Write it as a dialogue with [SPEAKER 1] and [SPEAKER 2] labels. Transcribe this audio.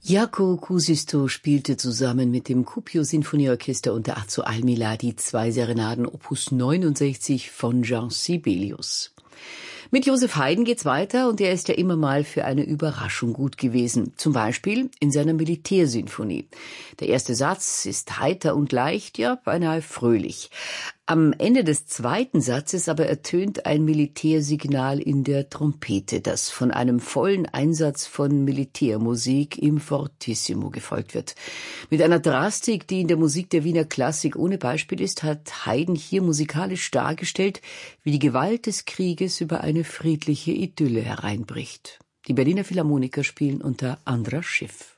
[SPEAKER 1] Jaakko Kuusisto spielte zusammen mit dem Kuopio-Sinfonieorchester unter Azo Almila die 2 Serenaden Opus 69 von Jean Sibelius. Mit Joseph Haydn geht's weiter und er ist ja immer mal für eine Überraschung gut gewesen. Zum Beispiel in seiner Militärsinfonie. Der erste Satz ist heiter und leicht, ja, beinahe fröhlich. Am Ende des zweiten Satzes aber ertönt ein Militärsignal in der Trompete, das von einem vollen Einsatz von Militärmusik im Fortissimo gefolgt wird. Mit einer Drastik, die in der Musik der Wiener Klassik ohne Beispiel ist, hat Haydn hier musikalisch dargestellt, wie die Gewalt des Krieges über eine friedliche Idylle hereinbricht. Die Berliner Philharmoniker spielen unter Andras Schiff.